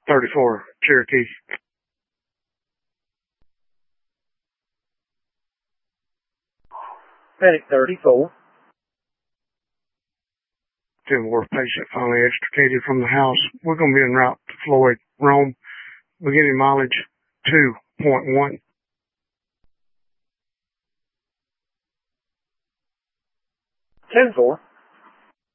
34, Cherokee. Medic 34. 10-4 patient finally extricated from the house. We're going to be en route to Floyd, Rome, beginning mileage 2.1. 10-4.